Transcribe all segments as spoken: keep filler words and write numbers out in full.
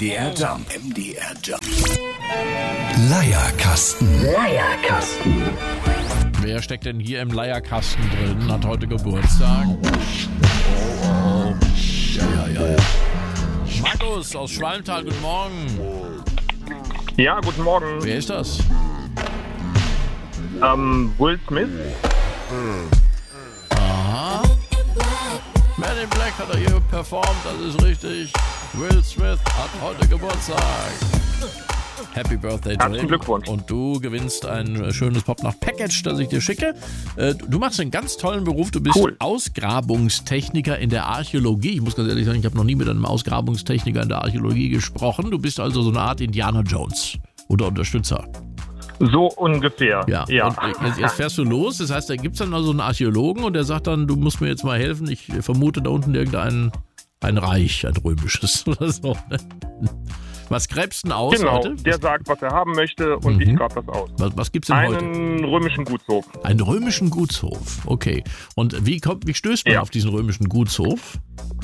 D R Jump. M D R Jump. Leierkasten. Leierkasten. Wer steckt denn hier im Leierkasten drin? Hat heute Geburtstag. Oh, oh. Ja, ja, ja, ja. Markus aus Schwalmtal, guten Morgen. Ja, guten Morgen. Wer ist das? Ähm, Will Smith. Aha. Man in Black hat er hier performt, das ist richtig. Will Smith hat heute Geburtstag. Happy Birthday, herzlichen Glückwunsch. Und du gewinnst ein schönes Pop-Nach-Package, das ich dir schicke. Du machst einen ganz tollen Beruf. Du bist cool. Ausgrabungstechniker in der Archäologie. Ich muss ganz ehrlich sagen, ich habe noch nie mit einem Ausgrabungstechniker in der Archäologie gesprochen. Du bist also so eine Art Indiana Jones oder Unterstützer. So ungefähr, ja. ja. Und jetzt, jetzt fährst du los, das heißt, da gibt es dann also einen Archäologen und der sagt dann, du musst mir jetzt mal helfen. Ich vermute da unten irgendein ein Reich, ein römisches oder so. Was gräbst du denn aus genau, heute? Genau, der sagt, was er haben möchte und mhm. ich grab das aus. Was, was gibt's denn Einen heute? Einen römischen Gutshof. Einen römischen Gutshof, okay. Und wie, kommt, wie stößt man ja. auf diesen römischen Gutshof?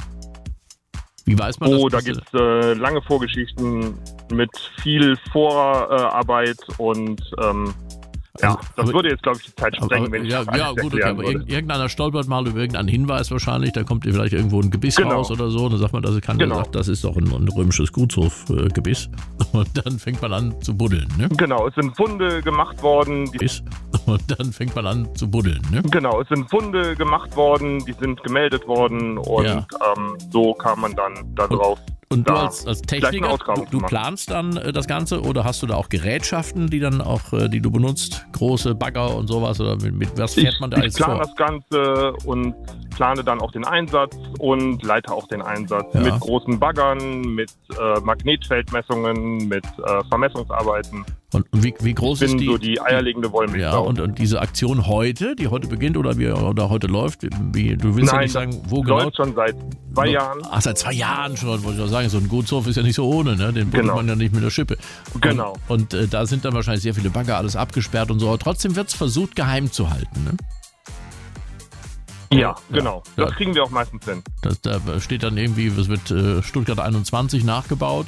Wie weiß man das? Oh, da gibt es äh, lange Vorgeschichten mit viel Vorarbeit und ähm, ja, das aber, würde jetzt, glaube ich, die Zeit sprengen, aber, wenn ich ja, das ja, gut, okay, aber würde. Irgendeiner stolpert mal über irgendeinen Hinweis wahrscheinlich, da kommt vielleicht irgendwo ein Gebiss genau. raus oder so, und dann sagt man, das, kann genau. sagt, das ist doch ein, ein römisches Gutshofgebiss. Äh, und dann fängt man an zu buddeln, ne? Genau, es sind Funde gemacht worden. Die und dann fängt man an zu buddeln, ne? Genau, es sind Funde gemacht worden, die sind gemeldet worden und ja. ähm, so kam man dann da drauf. Und du als, als Techniker, du, du planst dann äh, das Ganze oder hast du da auch Gerätschaften, die dann auch, äh, die du benutzt? Große Bagger und sowas? Oder mit, mit was fährt ich, man da jetzt vor? Ich plane das Ganze und plane dann auch den Einsatz und leite auch den Einsatz ja. mit großen Baggern, mit äh, Magnetfeldmessungen, mit äh, Vermessungsarbeiten. Und wie, wie groß ich bin ist die? so die eierlegende Wollmilchsau. Ja, und, und diese Aktion heute, die heute beginnt oder wie oder heute läuft, wie, du willst Nein, ja nicht sagen, wo genau? läuft schon seit zwei no, Jahren. Ach, seit zwei Jahren schon, wollte ich noch sagen. So ein Gutshof ist ja nicht so ohne, ne? Den buddelt genau. man ja nicht mit der Schippe. Und, genau. Und äh, da sind dann wahrscheinlich sehr viele Bagger, alles abgesperrt und so. Aber trotzdem wird es versucht, geheim zu halten, ne? Ja, ja, genau. Das ja. kriegen wir auch meistens hin. Das, da steht dann irgendwie, es wird äh, Stuttgart einundzwanzig nachgebaut.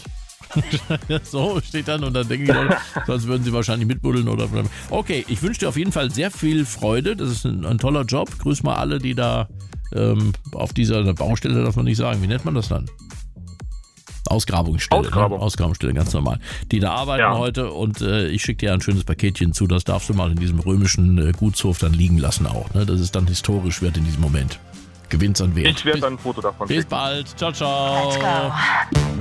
So steht dann und dann denke ich, sonst würden sie wahrscheinlich mitbuddeln oder. Okay, ich wünsche dir auf jeden Fall sehr viel Freude. Das ist ein, ein toller Job. Grüß mal alle, die da ähm, auf dieser Baustelle, darf man nicht sagen. Wie nennt man das dann? Ausgrabungsstelle. Ausgrabung. Ne? Ausgrabungsstelle, ganz normal. Die da arbeiten ja. heute und äh, ich schicke dir ein schönes Paketchen zu. Das darfst du mal in diesem römischen äh, Gutshof dann liegen lassen auch. Ne? Das ist dann historisch wert in diesem Moment. Gewinnt's an Wert. Ich werde ein Foto davon Bis schicken. bald. Ciao, ciao. Let's go.